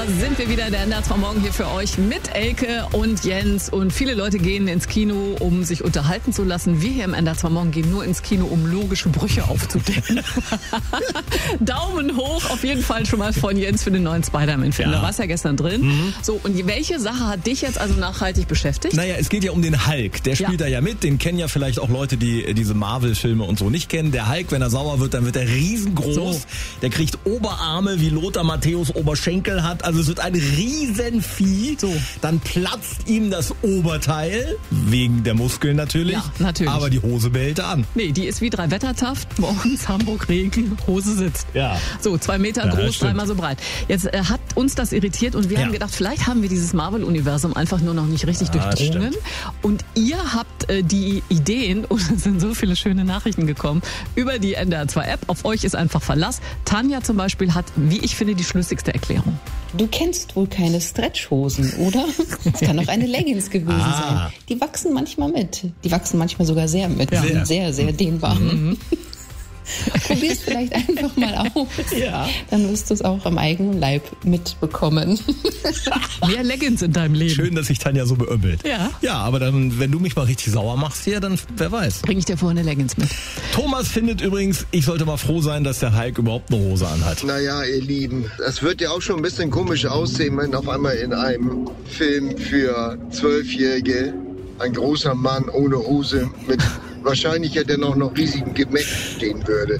Da sind wir wieder, der NDR 2 Morgen hier für euch mit Elke und Jens. Und viele Leute gehen ins Kino, um sich unterhalten zu lassen. Wir hier im NDR 2 Morgen gehen nur ins Kino, um logische Brüche aufzudecken. Daumen hoch auf jeden Fall schon mal von Jens für den neuen Spider-Man-Film. Da warst ja gestern drin. So, und welche Sache hat dich jetzt also nachhaltig beschäftigt? Naja, es geht ja um den Hulk. Der spielt da ja mit. Den kennen ja vielleicht auch Leute, die diese Marvel-Filme und so nicht kennen. Der Hulk, wenn er sauer wird, dann wird er riesengroß. So. Der kriegt Oberarme, wie Lothar Matthäus Oberschenkel hat. Also es wird ein Riesenvieh. So. Dann platzt ihm das Oberteil, wegen der Muskeln natürlich. Ja, natürlich. Aber die Hose behält er an. Nee, die ist wie 3 Wettertaft. Morgens Hamburg Regen, Hose sitzt. Ja. So, 2 Meter groß, 3-mal so breit. Jetzt hat uns das irritiert und wir haben gedacht, vielleicht haben wir dieses Marvel-Universum einfach nur noch nicht richtig durchdrungen. Und ihr habt die Ideen, und es sind so viele schöne Nachrichten gekommen, über die NDR 2 App. Auf euch ist einfach Verlass. Tanja zum Beispiel hat, wie ich finde, die schlüssigste Erklärung. Du kennst wohl keine Stretchhosen, oder? Das kann auch eine Leggings gewesen sein. Die wachsen manchmal mit. Die wachsen manchmal sogar sehr mit. Die sind sehr, sehr dehnbar. Probier's vielleicht einfach mal aus. Ja. Dann wirst du es auch am eigenen Leib mitbekommen. Mehr Leggings in deinem Leben. Schön, dass sich Tanja so beömmelt. Ja. Ja, aber dann, wenn du mich mal richtig sauer machst hier, dann wer weiß. Bring ich dir vorher eine Leggings mit. Thomas findet übrigens, ich sollte mal froh sein, dass der Hulk überhaupt eine Hose anhat. Naja, ihr Lieben, das wird ja auch schon ein bisschen komisch aussehen, wenn auf einmal in einem Film für 12-Jährige ein großer Mann ohne Hose mit wahrscheinlich ja dennoch noch riesigen Gemächt stehen würde.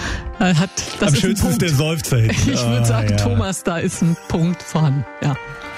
Am schönsten ist der Seufzer hinten. Ich würde sagen, Thomas, da ist ein Punkt vorhanden. Ja.